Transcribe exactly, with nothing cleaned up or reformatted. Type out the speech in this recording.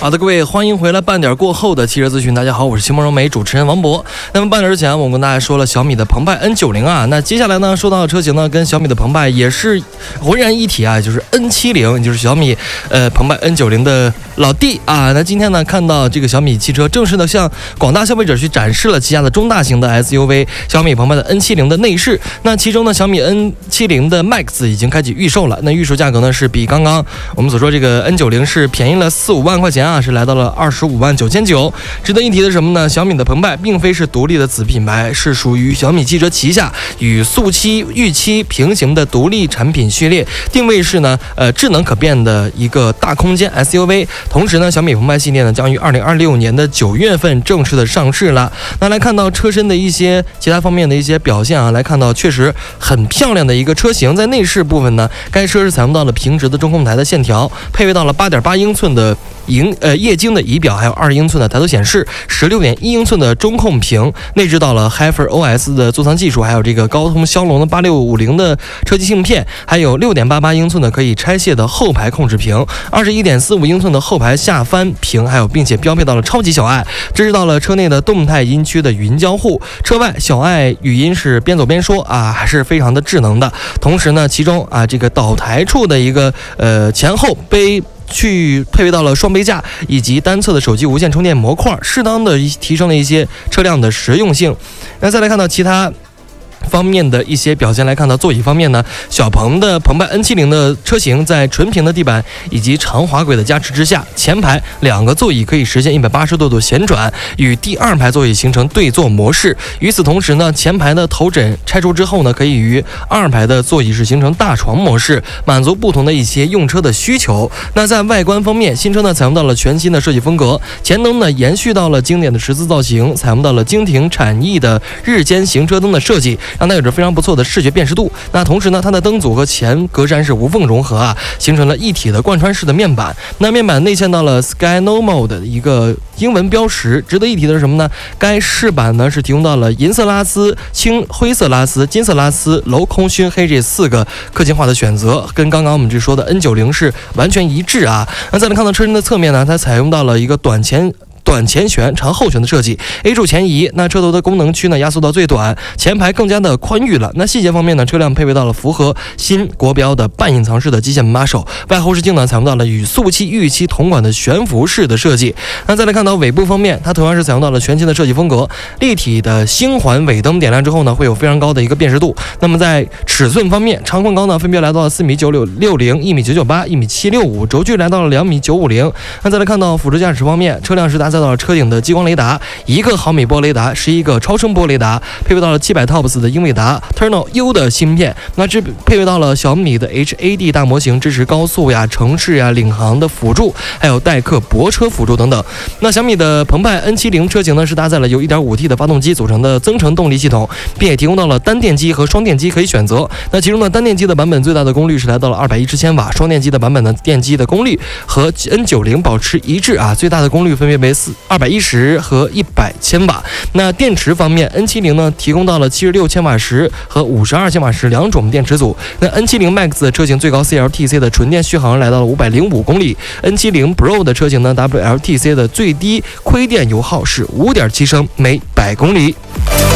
好的，各位，欢迎回来半点过后的汽车资讯。大家好，我是新梦荣美主持人王博。那么半点之前，我们跟大家说了小米的澎湃 N 九十 啊，那接下来呢，说到的车型呢，跟小米的澎湃也是浑然一体啊，就是 N 七十，也就是小米呃澎湃 N 九十 的老弟啊。那今天呢，看到这个小米汽车正式的向广大消费者去展示了旗下的中大型的 S U V 小米澎湃的 N 七十 的内饰。那其中呢，小米 N 七十 的 Max 已经开启预售了。那预售价格呢，是比刚刚我们所说这个 N 九十 是便宜了四五万块钱啊，是来到了二十五万九千九。值得一提的是什么呢？小米的澎湃并非是独立的子品牌，是属于小米汽车旗下与速七、御七平行的独立产品序列，定位是呢呃智能可变的一个大空间 S U V。同时呢，小米澎湃系列呢将于二零二六年的九月份正式的上市了。那来看到车身的一些其他方面的一些表现啊，来看到确实很漂亮的一个车型。在内饰部分呢，该车是采用到了平直的中控台的线条，配备到了八点八英寸的银呃液晶的仪表，还有二英寸的抬头显示，十六点一英寸的中控屏，内置到了 Hyper O S 的座舱技术，还有这个高通骁龙的八六五零的车机芯片，还有六点八八英寸的可以拆卸的后排控制屏，二十一点四五英寸的后排下翻屏，还有并且标配到了超级小爱，支持到了车内的动态音区的语音交互，车外小爱语音是边走边说啊，还是非常的智能的。同时呢，其中啊这个导台处的一个呃前后杯去配备到了双杯架以及单侧的手机无线充电模块，适当的提升了一些车辆的实用性。那再来看到其他方面的一些表现，来看到座椅方面呢，小鹏的澎湃 N 七十 的车型在纯平的地板以及长滑轨的加持之下，前排两个座椅可以实现一百八十度的旋转，与第二排座椅形成对坐模式。与此同时呢，前排的头枕拆除之后呢，可以与二排的座椅是形成大床模式，满足不同的一些用车的需求。那在外观方面，新车呢采用到了全新的设计风格，前灯呢延续到了经典的十字造型，采用到了精挺产艺的日间行车灯的设计，让它有着非常不错的视觉辨识度。那同时呢，它的灯组和前格栅是无缝融合啊，形成了一体的贯穿式的面板。那面板内嵌到了 Sky Normal 的一个英文标识。值得一提的是什么呢？该饰板呢是提供到了银色拉丝、青灰色拉丝、金色拉丝、镂空熏黑这四个个性化的选择，跟刚刚我们这说的 N 九十 是完全一致啊。那再来看到车身的侧面呢，它采用到了一个短前短前悬、长后悬的设计 ，A 柱前移。那车头的功能区呢压缩到最短，前排更加的宽裕了。那细节方面呢，车辆配备到了符合新国标的半隐藏式的机械门把手，外后视镜呢采用到了与速七、御七同款的悬浮式的设计。那再来看到尾部方面，它同样是采用到了全新的设计风格，立体的星环尾灯点亮之后呢，会有非常高的一个辨识度。那么在尺寸方面，长宽高呢分别来到了四米九六六零、一米九九八、一米七六五，轴距来到了两米九五零。那再来看到辅助驾驶方面，车辆是搭载到了车顶的激光雷达，一个毫米波雷达，十一个超声波雷达，配备到了七百 TOPS 的英伟达 Turno U 的芯片。那这配备到了小米的 H A D 大模型，支持高速呀、城市呀、领航的辅助，还有代客泊车辅助等等。那小米的澎湃 N 七十 车型呢，是搭载了由 一点五 T 的发动机组成的增程动力系统，并且提供到了单电机和双电机可以选择。那其中呢，单电机的版本最大的功率是来到了二百一十千瓦，双电机的版本的电机的功率和 N 九十 保持一致啊，最大的功率分别为四二百一十和一百千瓦。那电池方面 ，N 七十 呢提供到了七十六千瓦时和五十二千瓦时两种电池组。那 N 七十 Max 的车型最高 C L T C 的纯电续航来到了五百零五公里 ，N 七十 Pro 的车型呢 W L T C 的最低亏电油耗是五点七升每百公里。